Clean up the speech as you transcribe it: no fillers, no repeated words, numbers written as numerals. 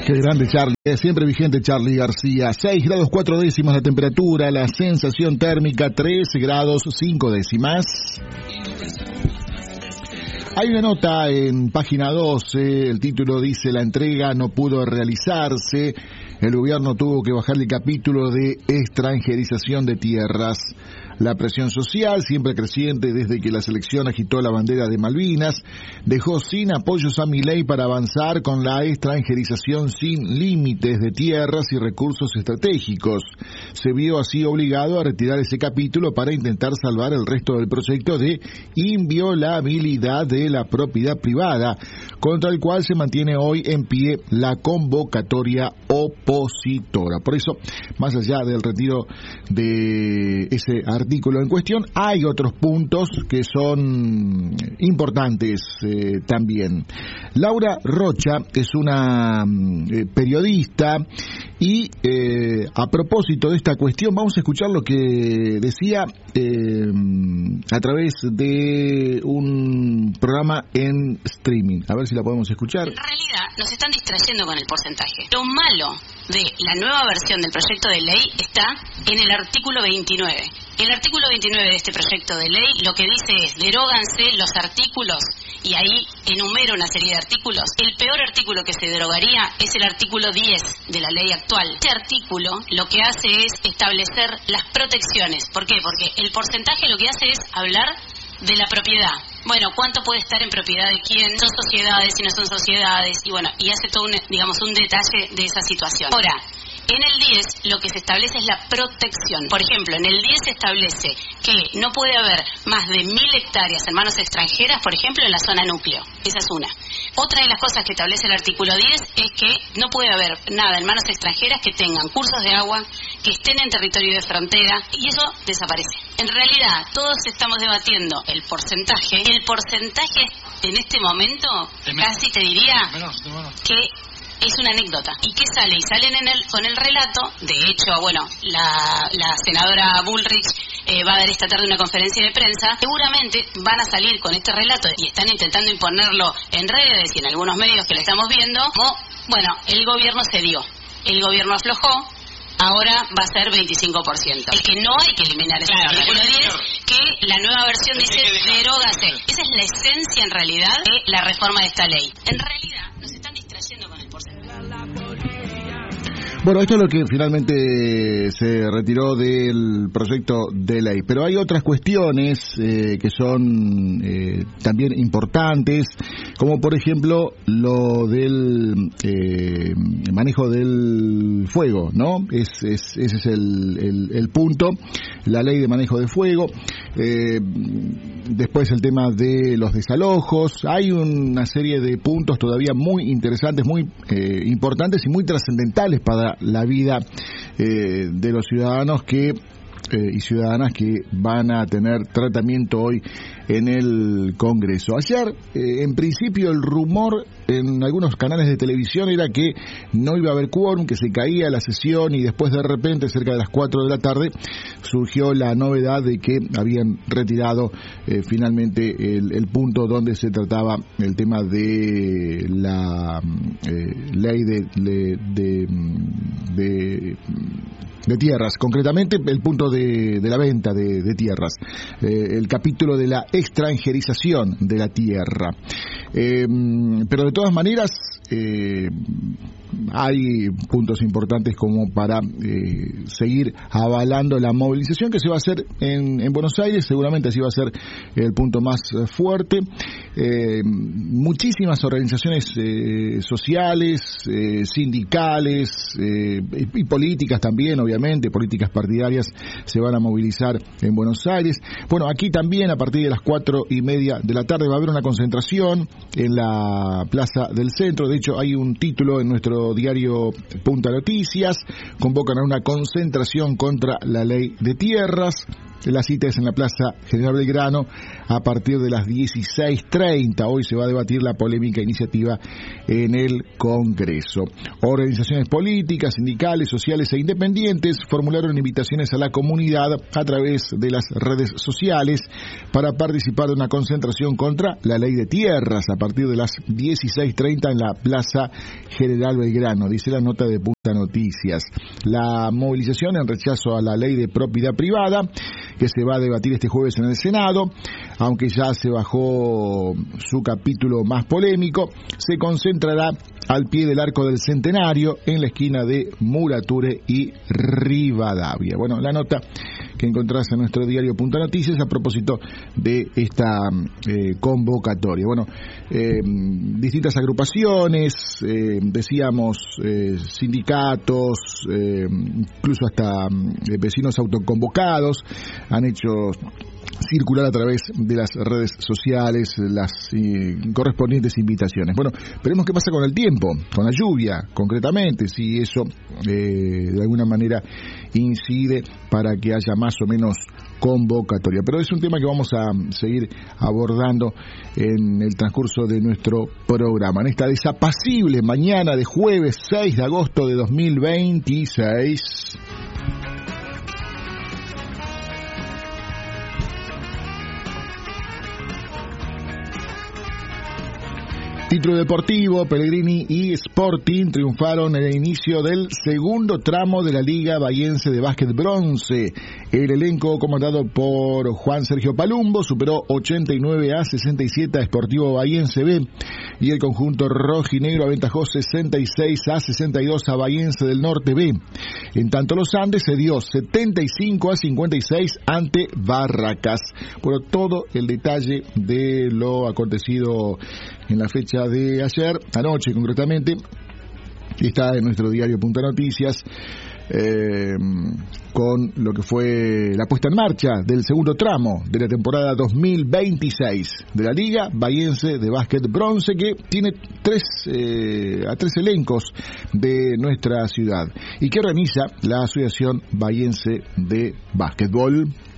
Qué grande Charlie, siempre vigente Charlie García. 6 grados 4 décimas la temperatura, la sensación térmica 3 grados 5 décimas. Hay una nota en página 12, el título dice: la entrega no pudo realizarse, el gobierno tuvo que bajar el capítulo de extranjerización de tierras. La presión social, siempre creciente desde que la selección agitó la bandera de Malvinas, dejó sin apoyos a Milei para avanzar con la extranjerización sin límites de tierras y recursos estratégicos. Se vio así obligado a retirar ese capítulo para intentar salvar el resto del proyecto de inviolabilidad de la propiedad privada, contra el cual se mantiene hoy en pie la convocatoria opositora. Por eso, más allá del retiro de ese artículo en cuestión, hay otros puntos que son importantes también. Laura Rocha es una periodista y a propósito de esta cuestión vamos a escuchar lo que decía a través de un programa en streaming. A ver si la podemos escuchar. En realidad nos están distrayendo con el porcentaje. Lo malo de la nueva versión del proyecto de ley está en el artículo 29. El artículo 29 de este proyecto de ley lo que dice es: deróganse los artículos, y ahí enumera una serie de artículos. El peor artículo que se derogaría es el artículo 10 de la ley actual. Este artículo lo que hace es establecer las protecciones. ¿Por qué? Porque el porcentaje lo que hace es hablar de la propiedad. Bueno, ¿cuánto puede estar en propiedad de quién? ¿Son sociedades y no son sociedades? Y bueno, y hace todo un detalle de esa situación. Ahora, en el 10 lo que se establece es la protección. Por ejemplo, en el 10 se establece que no puede haber más de 1000 hectáreas en manos extranjeras, por ejemplo, en la zona núcleo. Esa es una. Otra de las cosas que establece el artículo 10 es que no puede haber nada en manos extranjeras que tengan cursos de agua, que estén en territorio de frontera, y eso desaparece. En realidad, todos estamos debatiendo el porcentaje. El porcentaje en este momento, casi te diría que es una anécdota. ¿Y qué sale? Y salen con el relato. De hecho, bueno, la senadora Bullrich va a dar esta tarde una conferencia de prensa. Seguramente van a salir con este relato y están intentando imponerlo en redes y en algunos medios que lo estamos viendo. Como, bueno, el gobierno cedió, el gobierno aflojó, ahora va a ser 25%. Es que no hay que eliminar ese artículo 10, que la nueva versión dice derógase. Esa es la esencia en realidad de la reforma de esta ley. En realidad nos están distrayendo con el porcentaje. Bueno, esto es lo que finalmente se retiró del proyecto de ley, pero hay otras cuestiones que son también importantes, como por ejemplo lo del manejo del fuego, ¿no? Ese es el punto, la ley de manejo de fuego. Después el tema de los desalojos. Hay una serie de puntos todavía muy interesantes, muy importantes y muy trascendentales para la vida de los ciudadanos y ciudadanas que van a tener tratamiento hoy en el Congreso. Ayer, en principio, el rumor en algunos canales de televisión era que no iba a haber quórum, que se caía la sesión, y después de repente, cerca de las 4 de la tarde, surgió la novedad de que habían retirado finalmente el punto donde se trataba el tema de la ley de tierras, concretamente el punto de la venta de tierras, el capítulo de la extranjerización de la tierra. Pero de todas maneras hay puntos importantes como para seguir avalando la movilización que se va a hacer en Buenos Aires. Seguramente así va a ser el punto más fuerte. Muchísimas organizaciones sociales, sindicales y políticas también, obviamente, políticas partidarias se van a movilizar en Buenos Aires. Bueno, aquí también a partir de las 4:30 de la tarde va a haber una concentración en la Plaza del Centro. De hecho, hay un título en nuestro diario Punta Noticias: convocan a una concentración contra la ley de tierras. La cita es en la Plaza General Belgrano a partir de las 16:30. Hoy se va a debatir la polémica iniciativa en el Congreso. Organizaciones políticas, sindicales, sociales e independientes formularon invitaciones a la comunidad a través de las redes sociales para participar de una concentración contra la ley de tierras a partir de las 16:30 en la Plaza General Belgrano, dice la nota de Punta Noticias. La movilización en rechazo a la ley de propiedad privada, que se va a debatir este jueves en el Senado, aunque ya se bajó su capítulo más polémico, se concentrará al pie del Arco del Centenario, en la esquina de Murature y Rivadavia. Bueno, la nota que encontrás en nuestro diario Punta Noticias a propósito de esta convocatoria. Bueno, distintas agrupaciones, decíamos, sindicatos, incluso hasta vecinos autoconvocados, han hecho circular a través de las redes sociales las correspondientes invitaciones. Bueno, veremos qué pasa con el tiempo, con la lluvia, concretamente, si eso de alguna manera incide para que haya más o menos convocatoria. Pero es un tema que vamos a seguir abordando en el transcurso de nuestro programa, en esta desapacible mañana de jueves 6 de agosto de 2026. Título deportivo, Pellegrini y Sporting triunfaron en el inicio del segundo tramo de la Liga Bahiense de Básquet Bronce. El elenco comandado por Juan Sergio Palumbo superó 89-67 a Sportivo Bahiense B y el conjunto rojinegro aventajó 66-62 a Bahiense del Norte B. En tanto Los Andes se dio 75-56 ante Barracas. Por todo el detalle de lo acontecido en la fecha de ayer, anoche concretamente, está en nuestro diario Punta Noticias, con lo que fue la puesta en marcha del segundo tramo de la temporada 2026 de la Liga Bahiense de Básquet Bronce, que tiene tres elencos de nuestra ciudad y que organiza la Asociación Bahiense de Básquetbol.